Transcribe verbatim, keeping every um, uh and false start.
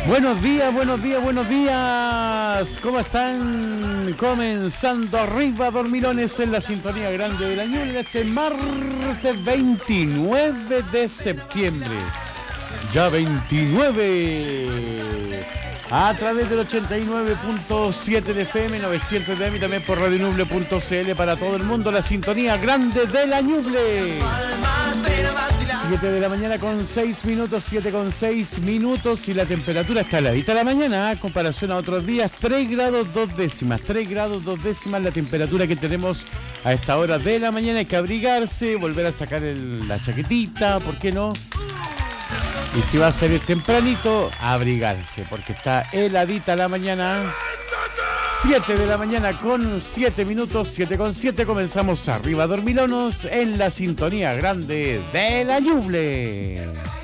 Buenos días, buenos días, buenos días. ¿Cómo están? Comenzando arriba, dormilones, en la sintonía grande de la Ñuble este martes veintinueve de septiembre. Ya veintinueve. A través del ochenta y nueve punto siete de F M, novecientos de M y también por radio nuble punto c l para todo el mundo. La sintonía grande de la Ñuble. siete de la mañana con seis minutos, siete con seis minutos y la temperatura está heladita la mañana, a comparación a otros días, tres grados dos décimas, tres grados dos décimas la temperatura que tenemos a esta hora de la mañana. Hay que abrigarse, volver a sacar el, la chaquetita, ¿por qué no? Y si va a salir tempranito, abrigarse, porque está heladita la mañana. siete de la mañana con siete minutos, siete con siete, comenzamos arriba dormilonos en la sintonía grande de la Ñuble.